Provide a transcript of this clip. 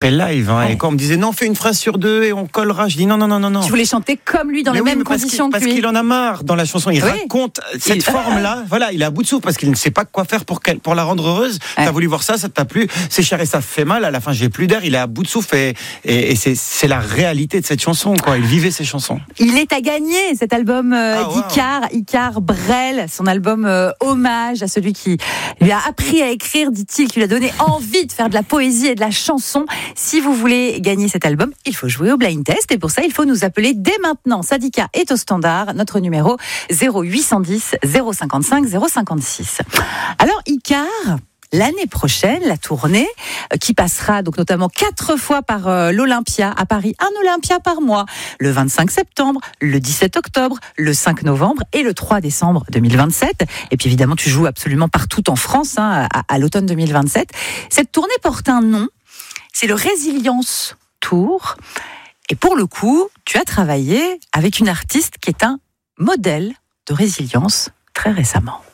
fait live. Hein, Ouais. Et quand on me disait non, fais une phrase sur deux et on collera, je dis non. Tu voulais chanter comme lui, dans les mêmes conditions que lui. Parce qu'il en a marre dans la chanson. Il raconte cette forme-là. Voilà, il est à bout de souffle parce qu'il ne sait pas quoi faire pour la rendre heureuse. Ouais. T'as voulu voir ça t'a plu. C'est cher et ça fait mal. À la fin, j'ai plus d'air. Il est à bout de souffle et c'est la réalité de cette chanson. Quoi. Il vivait ses chansons. Il est à gagner, cet album d'Icar Brel, son album hommage à celui qui lui a appris à écrire, dit-il, qui lui a donné envie de faire de la poésie et de la chanson. Si vous voulez gagner cet album, il faut jouer au blind test et pour ça, il faut nous appeler dès maintenant. Sadika est au standard, notre numéro 0810 055 056. Alors Icar, l'année prochaine, la tournée qui passera donc notamment 4 fois par l'Olympia à Paris, un Olympia par mois, le 25 septembre, le 17 octobre, le 5 novembre et le 3 décembre 2027. Et puis évidemment, tu joues absolument partout en France à l'automne 2027. Cette tournée porte un nom, c'est le Résilience Tour. Et pour le coup, tu as travaillé avec une artiste qui est un modèle de résilience très récemment.